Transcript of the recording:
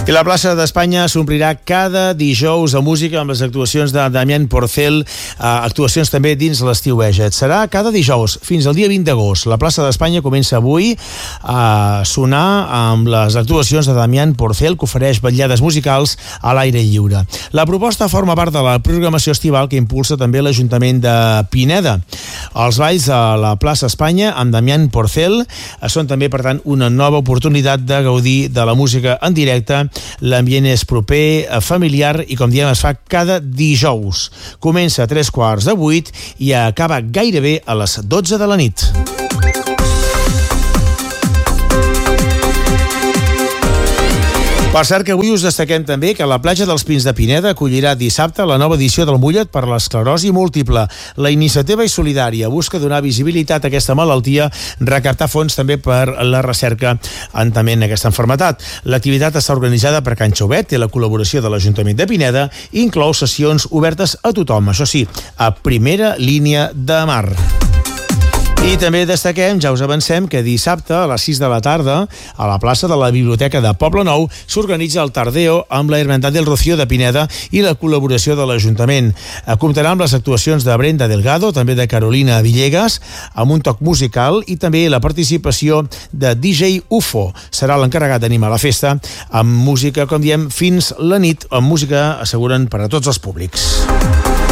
I la plaça d'Espanya s'omplirà cada dijous de música amb les actuacions de Damián Porcel, actuacions també dins l'estiueja. Serà cada dijous fins al dia 20 d'agost. La plaça d'Espanya comença avui a sonar amb les actuacions de Damián Porcel, que ofereix vetllades musicals a l'aire lliure. La proposta forma part de la programació estival que impulsa també l'Ajuntament de Pineda. Els balls a la plaça Espanya amb Damián Porcel són també, per tant, una nova oportunitat de gaudir de la música en directe. L'ambient és proper, familiar i, com diem, es fa cada dijous. Comença a 7:45 i acaba gairebé a les 12 de la nit. Per cert, que avui us destaquem també que la platja dels Pins de Pineda acollirà dissabte la nova edició del Mullet per l'esclerosi múltiple. La iniciativa és solidària, busca donar visibilitat a aquesta malaltia, recaptar fons també per la recerca en aquesta malaltia. L'activitat està organitzada per Can Xauvet, té la col·laboració de l'Ajuntament de Pineda i inclou sessions obertes a tothom, això sí, a primera línia de mar. I també destaquem, ja us avancem, que dissabte a les 6 de la tarda a la plaça de la Biblioteca de Poblenou s'organitza el Tardeo amb la Hermandad del Rocío de Pineda i la col·laboració de l'Ajuntament. Comptarà amb les actuacions de Brenda Delgado, també de Carolina Villegas, amb un toc musical i també la participació de DJ UFO. Serà l'encarregat d'animar la festa amb música, com diem, fins la nit, amb música, asseguren, per a tots els públics.